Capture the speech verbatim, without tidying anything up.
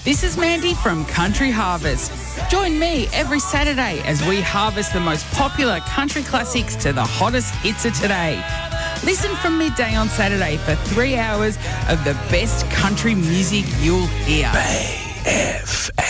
This is Mandy from Country Harvest. Join me every Saturday as we harvest the most popular country classics to the hottest hits of today. Listen from midday on Saturday for three hours of the best country music you'll hear. Bay F M.